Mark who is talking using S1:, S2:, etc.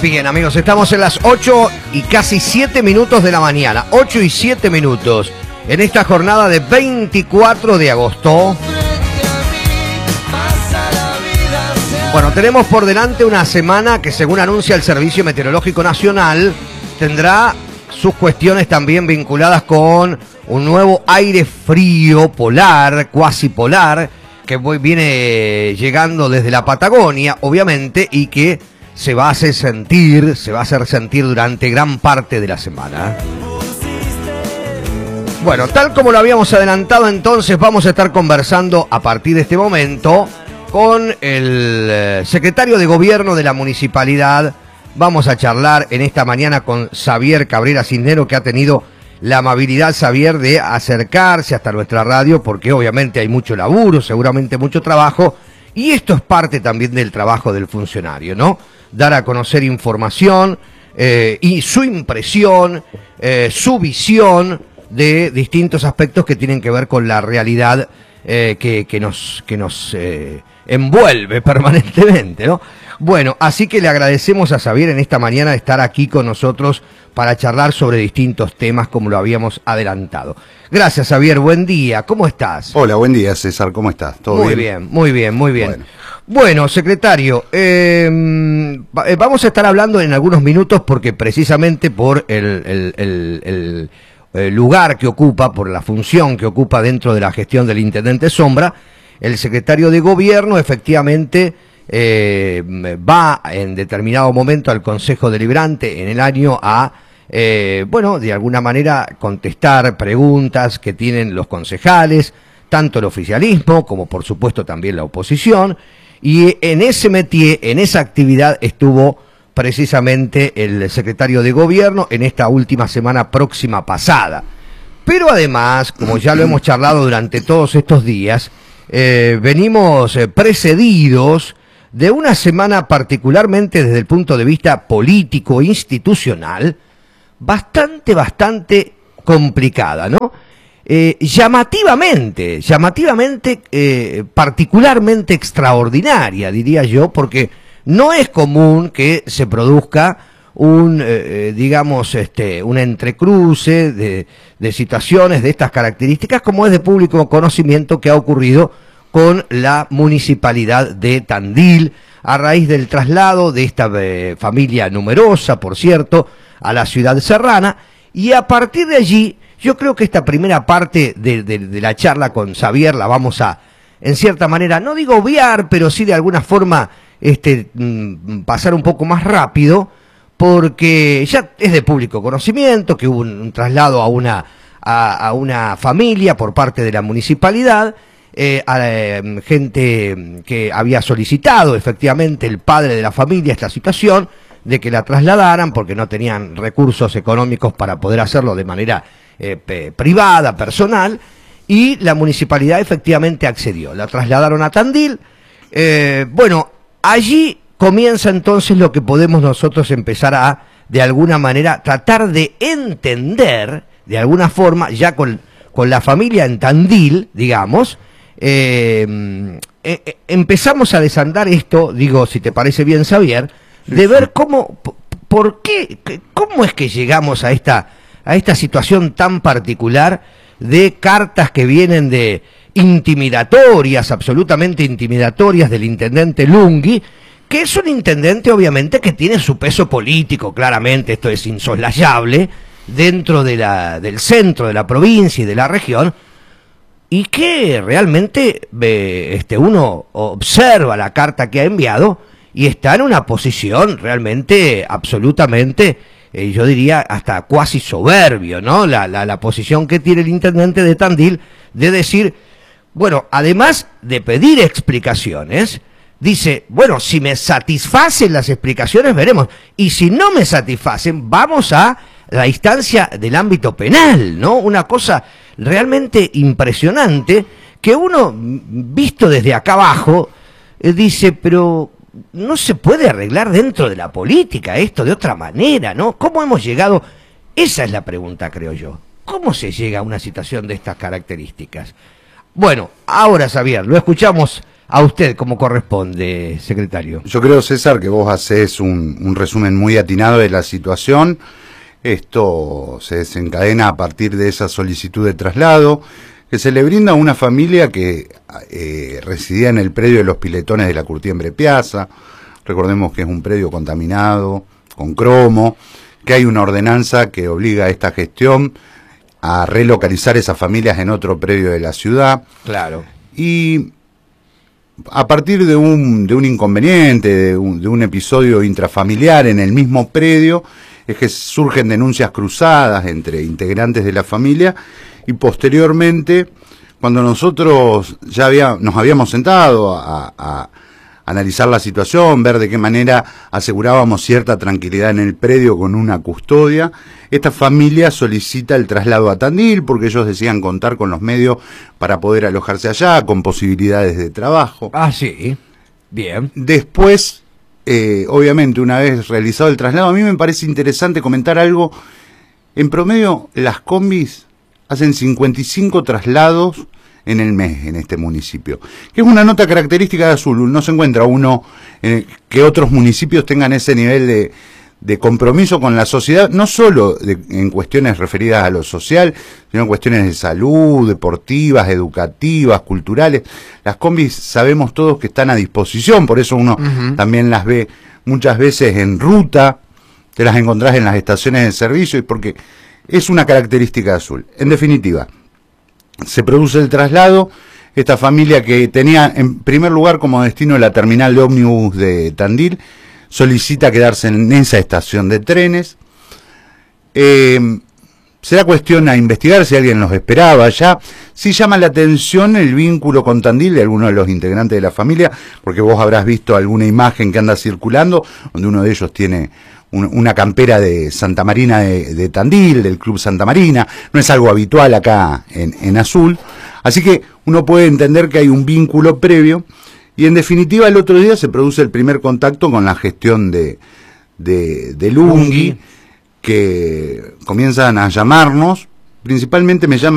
S1: Bien, amigos, estamos en las 8 y casi 7 minutos de la mañana. 8 y 7 minutos en esta jornada de 24 de agosto. Bueno, tenemos por delante una semana que, según anuncia el Servicio Meteorológico Nacional, tendrá sus cuestiones también vinculadas con un nuevo aire frío polar, cuasi polar, que viene llegando desde la Patagonia, obviamente, y que se va a hacer sentir durante gran parte de la semana. Bueno, tal como lo habíamos adelantado, entonces vamos a estar conversando a partir de este momento con el secretario de Gobierno de la Municipalidad. Vamos a charlar en esta mañana con Xavier Cabrera Cisnero, que ha tenido la amabilidad, Xavier, de acercarse hasta nuestra radio, porque obviamente hay mucho laburo, seguramente mucho trabajo, y esto es parte también del trabajo del funcionario, ¿no? Dar a conocer información y su impresión, su visión de distintos aspectos que tienen que ver con la realidad que nos envuelve permanentemente, ¿no? Bueno, así que le agradecemos a Xavier en esta mañana de estar aquí con nosotros para charlar sobre distintos temas como lo habíamos adelantado. Gracias, Xavier, buen día, ¿cómo estás?
S2: Hola, buen día, César, ¿cómo estás? ¿Todo bien?
S1: Muy bien, muy bien, muy bien. Bueno, secretario, vamos a estar hablando en algunos minutos porque precisamente por el lugar que ocupa, por la función que ocupa dentro de la gestión del Intendente Sombra, el secretario de Gobierno efectivamente va en determinado momento al Consejo Deliberante en el año a, de alguna manera contestar preguntas que tienen los concejales, tanto el oficialismo como por supuesto también la oposición, y en ese métier, en esa actividad estuvo precisamente el secretario de Gobierno en esta última semana próxima pasada. Pero además, como ya lo hemos charlado durante todos estos días, venimos precedidos de una semana particularmente desde el punto de vista político e institucional bastante complicada, ¿no? Llamativamente, particularmente extraordinaria, diría yo, porque no es común que se produzca un entrecruce de situaciones de estas características, como es de público conocimiento que ha ocurrido con la municipalidad de Tandil, a raíz del traslado de esta familia numerosa, por cierto, a la ciudad serrana, y a partir de allí, yo creo que esta primera parte de la charla con Xavier la vamos a, en cierta manera, no digo obviar, pero sí de alguna forma pasar un poco más rápido, porque ya es de público conocimiento que hubo un traslado a una familia por parte de la municipalidad, gente que había solicitado efectivamente el padre de la familia esta situación de que la trasladaran porque no tenían recursos económicos para poder hacerlo de manera privada, personal, y la municipalidad efectivamente accedió. La trasladaron a Tandil. Allí comienza entonces lo que podemos nosotros empezar a, de alguna manera, tratar de entender, de alguna forma, ya con la familia en Tandil, digamos, empezamos a desandar esto, digo, si te parece bien, Xavier, de ver cómo es que llegamos a esta situación tan particular de cartas que vienen de intimidatorias, absolutamente intimidatorias del intendente Lunghi, que es un intendente obviamente que tiene su peso político, claramente, esto es insoslayable, dentro del centro de la provincia y de la región, y que realmente uno observa la carta que ha enviado y está en una posición realmente absolutamente, yo diría hasta cuasi soberbio, ¿no? La posición que tiene el intendente de Tandil de decir, bueno, además de pedir explicaciones, dice, bueno, si me satisfacen las explicaciones veremos, y si no me satisfacen vamos a la instancia del ámbito penal, ¿no? Una cosa realmente impresionante que uno, visto desde acá abajo, dice, pero no se puede arreglar dentro de la política esto de otra manera, ¿no? ¿Cómo hemos llegado? Esa es la pregunta, creo yo. ¿Cómo se llega a una situación de estas características? Bueno, ahora, Xavier, lo escuchamos a usted como corresponde, secretario.
S2: Yo creo, César, que vos hacés un resumen muy atinado de la situación. Esto se desencadena a partir de esa solicitud de traslado que se le brinda a una familia que residía en el predio de los Piletones de la Curtiembre Piazza. Recordemos que es un predio contaminado, con cromo, que hay una ordenanza que obliga a esta gestión a relocalizar esas familias en otro predio de la ciudad.
S1: Claro.
S2: Y a partir de un inconveniente, de un episodio intrafamiliar en el mismo predio, es que surgen denuncias cruzadas entre integrantes de la familia, y posteriormente, cuando nosotros ya nos habíamos sentado a analizar la situación, ver de qué manera asegurábamos cierta tranquilidad en el predio con una custodia, esta familia solicita el traslado a Tandil porque ellos decían contar con los medios para poder alojarse allá, con posibilidades de trabajo.
S1: Ah, sí. Bien.
S2: Después, obviamente, una vez realizado el traslado, a mí me parece interesante comentar algo. En promedio, las combis hacen 55 traslados en el mes en este municipio, que es una nota característica de Azul. No se encuentra uno que otros municipios tengan ese nivel de compromiso con la sociedad, no solo en cuestiones referidas a lo social, sino en cuestiones de salud, deportivas, educativas, culturales. Las combis sabemos todos que están a disposición, por eso uno también las ve muchas veces en ruta, te las encontrás en las estaciones de servicio, y porque es una característica de Azul. En definitiva, se produce el traslado. Esta familia, que tenía en primer lugar como destino la terminal de ómnibus de Tandil, solicita quedarse en esa estación de trenes. Se da cuestión a investigar si alguien los esperaba allá. Sí llama la atención el vínculo con Tandil de algunos de los integrantes de la familia, porque vos habrás visto alguna imagen que anda circulando, donde uno de ellos tiene una campera de Santa Marina de Tandil, del Club Santa Marina. No es algo habitual acá en Azul. Así que uno puede entender que hay un vínculo previo. Y en definitiva, el otro día se produce el primer contacto con la gestión de Lungui, que comienzan a llamarnos. Principalmente me llama